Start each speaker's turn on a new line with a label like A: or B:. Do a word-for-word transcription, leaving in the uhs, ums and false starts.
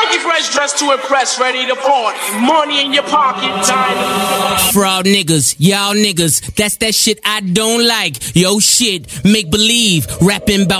A: Funky fresh dressed to impress, ready to party. Money in your pocket, time.
B: Fraud niggas, y'all niggas, that's that shit I don't like. Yo shit, make believe, rapping about